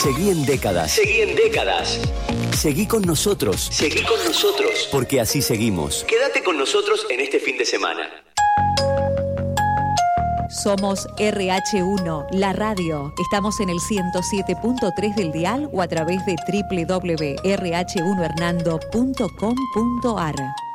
Seguí en Décadas. Seguí en Décadas. Seguí con nosotros. Seguí con nosotros. Porque así seguimos. Quédate con nosotros en este fin de semana. Somos RH1, la radio. Estamos en el 107.3 del dial o a través de www.rh1hernando.com.ar.